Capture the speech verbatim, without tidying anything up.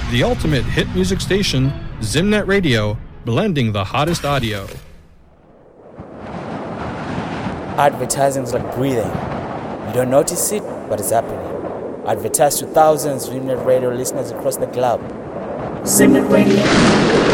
The ultimate hit music station, Zimnet Radio, blending the hottest audio. Advertising is like breathing. You don't notice it, but it's happening. Advertise to thousands of Zimnet Radio listeners across the globe. Zimnet Radio.